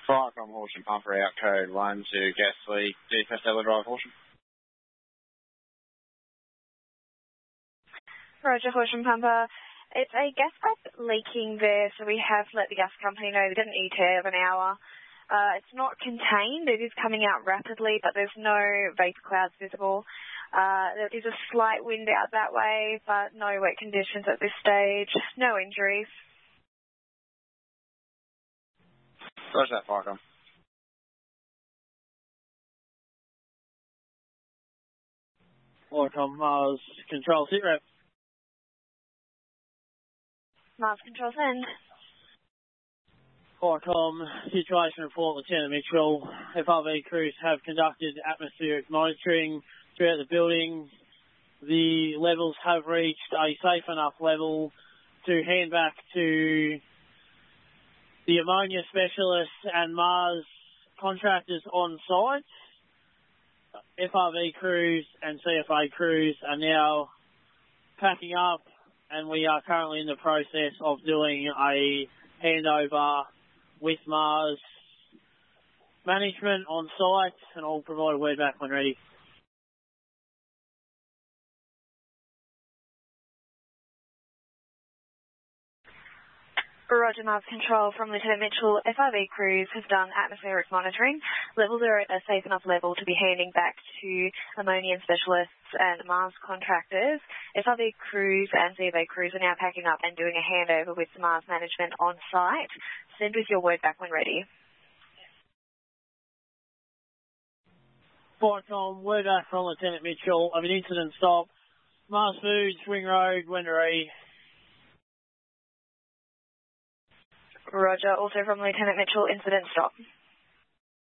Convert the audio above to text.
Flight from Horsham Pumper out code 1 to Gasly, DFS Ella Drive Horsham. Roger, Horsham Pumper. It's a gas pipe leaking there, so we have let the gas company know we didn't ETA of an hour. It's not contained. It is coming out rapidly, but there's no vapour clouds visible. There is a slight wind out that way, but no wet conditions at this stage. No injuries. Roger that, Falcon. Welcome, Mars Control, sit rep. Mars Control, send. Qualcomm, situation report, Lieutenant Mitchell. FRV crews have conducted atmospheric monitoring throughout the building. The levels have reached a safe enough level to hand back to the ammonia specialists and Mars contractors on site. FRV crews and CFA crews are now packing up, and we are currently in the process of doing a handover with Mars management on site, and I'll provide a word back when ready. Roger, Mars Control from Lieutenant Mitchell. FRV crews have done atmospheric monitoring. Levels are at a safe enough level to be handing back to ammonia specialists and Mars contractors. FRV crews and CFA crews are now packing up and doing a handover with Mars management on site. Send with your word back when ready. Tom, word back from Lieutenant Mitchell of an incident stop. Mars Foods, Ring Road, Wendouree. Roger, also from Lieutenant Mitchell, incident stop.